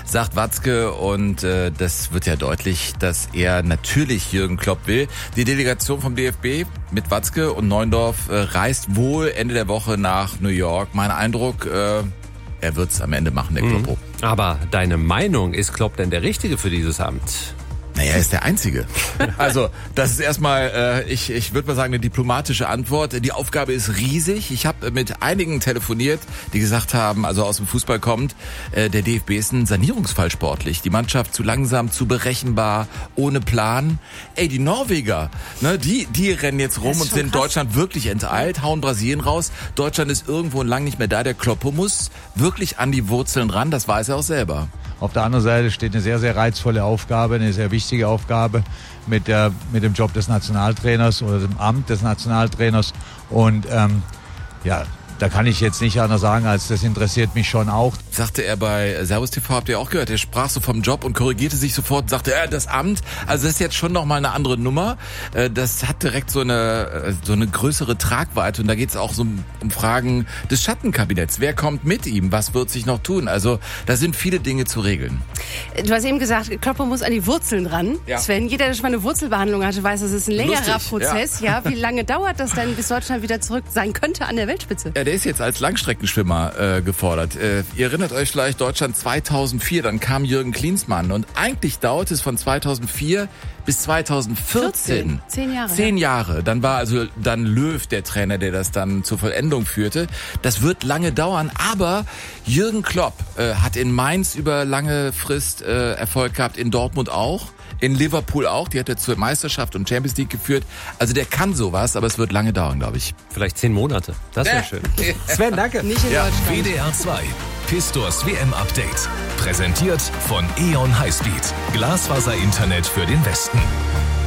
sagt Watzke. Und das wird ja deutlich, dass er natürlich Jürgen Klopp will. Die Delegation vom DFB mit Watzke und Neuendorf reist wohl Ende der Woche nach New York. Mein Eindruck, er wird's am Ende machen, der Kloppo. Aber deine Meinung, ist Klopp denn der Richtige für dieses Amt? Naja, er ist der Einzige. Also, das ist erstmal, ich würde mal sagen, eine diplomatische Antwort. Die Aufgabe ist riesig. Ich habe mit einigen telefoniert, die gesagt haben, also aus dem Fußball kommt, der DFB ist ein Sanierungsfall sportlich. Die Mannschaft zu langsam, zu berechenbar, ohne Plan. Die Norweger, ne, die rennen jetzt rum und sind krass. Deutschland wirklich enteilt, hauen Brasilien raus. Deutschland ist irgendwo lang nicht mehr da. Der Kloppo muss wirklich an die Wurzeln ran, das weiß er auch selber. Auf der anderen Seite steht eine sehr, sehr reizvolle Aufgabe, eine sehr wichtige Aufgabe mit dem Job des Nationaltrainers oder dem Amt des Nationaltrainers. Und da kann ich jetzt nicht anders sagen, als das interessiert mich schon auch. Sagte er bei Servus TV, habt ihr auch gehört, er sprach so vom Job und korrigierte sich sofort, sagte das Amt, also das ist jetzt schon nochmal eine andere Nummer. Das hat direkt so eine größere Tragweite und da geht es auch so um Fragen des Schattenkabinetts. Wer kommt mit ihm? Was wird sich noch tun? Also da sind viele Dinge zu regeln. Du hast eben gesagt, Kloppo muss an die Wurzeln ran. Ja. Sven, jeder, der schon mal eine Wurzelbehandlung hatte, weiß, das ist ein längerer Prozess. Ja. Wie lange dauert das denn, bis Deutschland wieder zurück sein könnte an der Weltspitze? Ja, der ist jetzt als Langstreckenschwimmer gefordert. Ihr erinnert euch vielleicht, Deutschland 2004, dann kam Jürgen Klinsmann und eigentlich dauerte es von 2004 bis 2014. 10 Jahre. 10 Jahre. Dann war dann Löw der Trainer, der das dann zur Vollendung führte. Das wird lange dauern, aber Jürgen Klopp hat in Mainz über lange Frist Erfolg gehabt, in Dortmund auch. In Liverpool auch, die hat er zur Meisterschaft und Champions League geführt. Also der kann sowas, aber es wird lange dauern, glaube ich. Vielleicht 10 Monate. Das wäre schön. Sven, danke. Nicht in Deutschland. WDR 2. Pistors WM-Update. Präsentiert von E.ON Highspeed. Glasfaser-Internet für den Westen.